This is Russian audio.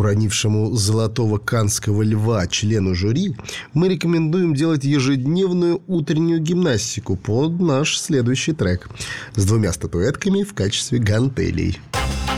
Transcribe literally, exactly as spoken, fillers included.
уронившему золотого каннского льва члену жюри, мы рекомендуем делать ежедневную утреннюю гимнастику под наш следующий трек с двумя статуэтками в качестве гантелей.